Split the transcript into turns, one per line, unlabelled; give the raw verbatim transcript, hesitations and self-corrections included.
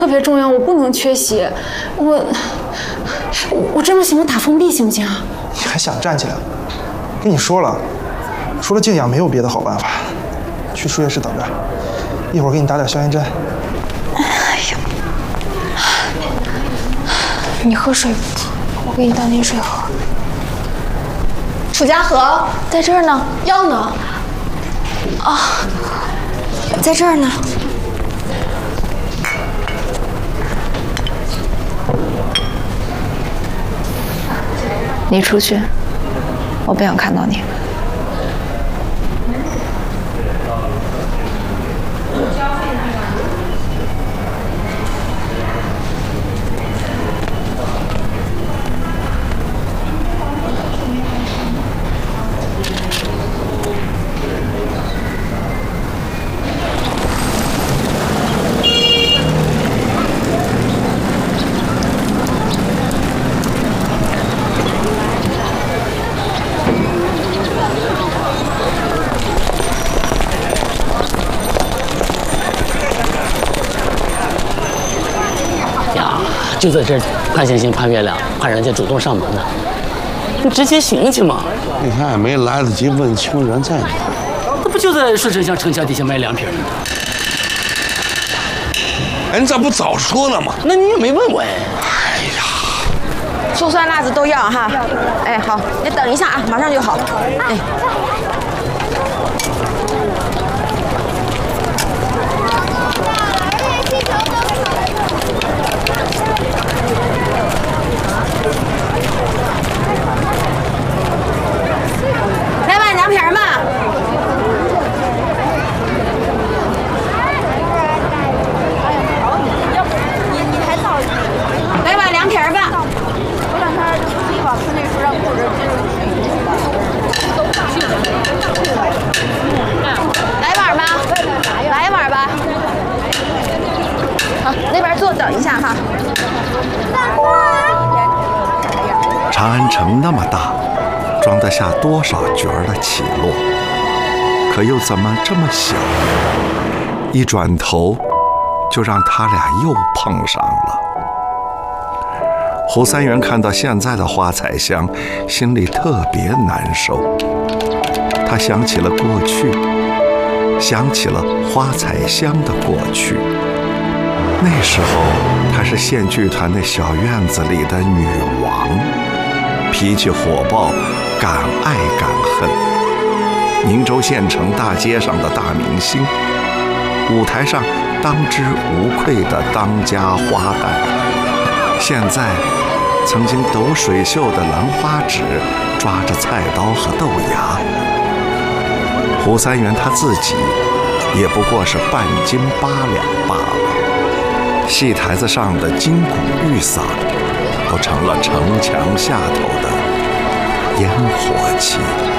特别重要，我不能缺席。我我这么喜欢打封闭，行不行？
你还想站起来？跟你说了，除了静养没有别的好办法。去输液室等着，一会儿给你打点消炎针。
哎呀，你喝水，我给你倒点水喝。楚家河在这儿呢，药呢？啊，在这儿呢。你出去，我不想看到你。
就在这儿盼星星盼月亮，盼人家主动上门呢。你直接行去嘛！
你看，没来得及问清人在哪，
那不就在顺城乡城墙底下卖凉皮吗？
哎，你咋不早说呢嘛？
那你也没问我哎。
哎呀，
醋酸辣子都要哈。哎，好，你等一下啊，马上就好。哎。来碗凉皮儿嘛。来碗凉皮儿吧。我让他自己往村里说，让护士来碗吧，来碗吧。好，那边坐等一下哈。
长安城那么大，装得下多少角儿的起落？可又怎么这么小？一转头，就让他俩又碰上了。胡三元看到现在的花彩香，心里特别难受。他想起了过去，想起了花彩香的过去。那时候，她是县剧团那小院子里的女王。脾气火爆，敢爱敢恨，宁州县城大街上的大明星，舞台上当之无愧的当家花旦。现在，曾经抖水袖的兰花指抓着菜刀和豆芽。胡三元他自己也不过是半斤八两罢了。戏台子上的金鼓玉嗓都成了城墙下头的烟火气。